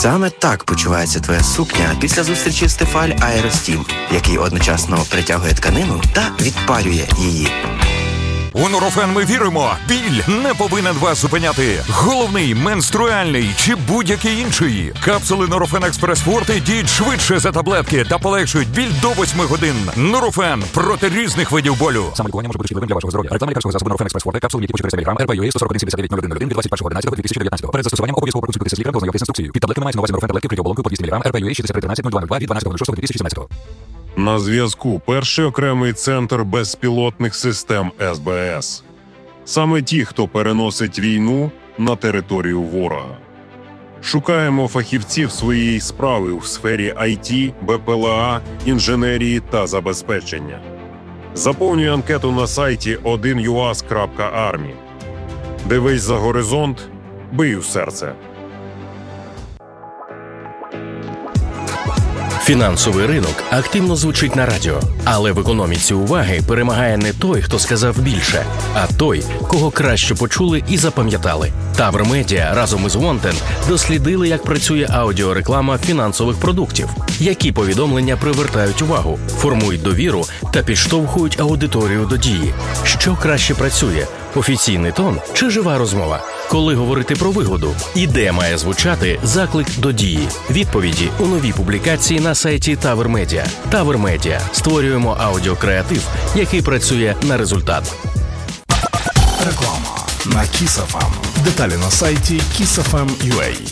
Саме так почувається твоя сукня після зустрічі з Тефаль Аеростім, який одночасно притягує тканину та відпарює її. У Нурофен ми віримо, біль не повинен вас зупиняти. Головний, менструальний чи будь-який інший. Капсули Нурофен Експрес Форте діють швидше за таблетки та полегшують біль до 8 годин. Нурофен проти різних видів болю. Саме лікування може бути шкідливим для вашого здоров'я. Реклама лікарського засобу Нурофен Експрес Форте, капсули, які по 400 мг, РП-ЮА 141-79-01-01 від 21.11.2019. Перед застосуванням обов'язково проконсультуйтеся з лікарем, ознайомтесь з інструкцією. Під таблетками мається на увазі Нурофен таблетки вкриті оболонкою по 200 мг, РП-ЮА 6313-0202 від 12.06.2017. На зв'язку перший окремий центр безпілотних систем СБС. Саме ті, хто переносить війну на територію ворога. Шукаємо фахівців своєї справи у сфері IT, БПЛА, інженерії та забезпечення. Заповнюй анкету на сайті 1uas.army. Дивись за горизонт, бий у серце. Фінансовий ринок активно звучить на радіо, але в економіці уваги перемагає не той, хто сказав більше, а той, кого краще почули і запам'ятали. Тавр Медіа разом із Wanted дослідили, як працює аудіореклама фінансових продуктів, які повідомлення привертають увагу, формують довіру та підштовхують аудиторію до дії. Що краще працює – офіційний тон чи жива розмова? Коли говорити про вигоду? І де має звучати заклик до дії? Відповіді у новій публікації на сайті Тавр Медіа. Тавр Медіа. Створюємо аудіокреатив, який працює на результат. Реклама на Kiss FM. Деталі на сайті kissfm.ua.